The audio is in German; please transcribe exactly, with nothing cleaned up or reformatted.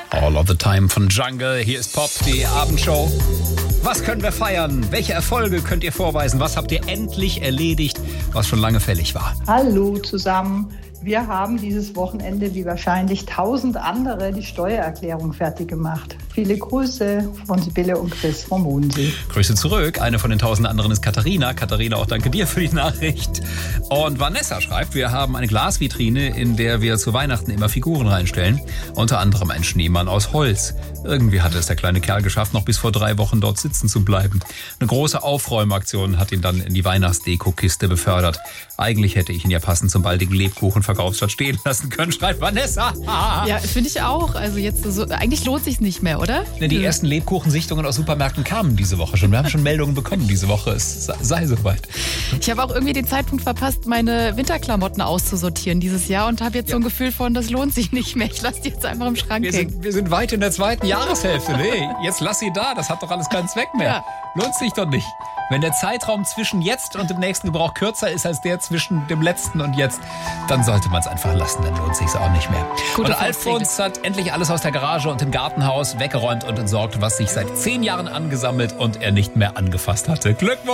All of the Time von Jungle. Hier ist Pop, die Abendshow. Was können wir feiern? Welche Erfolge könnt ihr vorweisen? Was habt ihr endlich erledigt, was schon lange fällig war? Hallo zusammen. Wir haben dieses Wochenende, wie wahrscheinlich tausend andere, die Steuererklärung fertig gemacht. Viele Grüße von Sibylle und Chris vom Bodensee. Grüße zurück. Eine von den tausend anderen ist Katharina. Katharina, auch danke dir für die Nachricht. Und Vanessa schreibt, wir haben eine Glasvitrine, in der wir zu Weihnachten immer Figuren reinstellen. Unter anderem ein Schneemann aus Holz. Irgendwie hatte es der kleine Kerl geschafft, noch bis vor drei Wochen dort sitzen zu bleiben. Eine große Aufräumaktion hat ihn dann in die Weihnachtsdeko-Kiste befördert. Eigentlich hätte ich ihn ja passend zum baldigen Lebkuchenverkauf statt stehen lassen können, schreibt Vanessa. Ja, finde ich auch. Also jetzt so, eigentlich lohnt sich's nicht mehr, oder? Ne, die ersten Lebkuchensichtungen aus Supermärkten kamen diese Woche schon. Wir haben schon Meldungen bekommen diese Woche. Es sei soweit. Ich habe auch irgendwie den Zeitpunkt verpasst, meine Winterklamotten auszusortieren dieses Jahr und habe jetzt ja. so ein Gefühl von, das lohnt sich nicht mehr. Ich lasse die jetzt einfach im Schrank wir hängen. Sind, wir sind weit in der zweiten Jahreshälfte. Nee, jetzt lass sie da. Das hat doch alles keinen Zweck mehr. Ja. Lohnt sich doch nicht. Wenn der Zeitraum zwischen jetzt und dem nächsten Gebrauch kürzer ist als der zwischen dem letzten und jetzt, dann sollte man es einfach lassen, dann lohnt sich's auch nicht mehr. Gute und Alfons hat endlich alles aus der Garage und dem Gartenhaus weggeräumt und entsorgt, was sich seit zehn Jahren angesammelt und er nicht mehr angefasst hatte. Glückwunsch!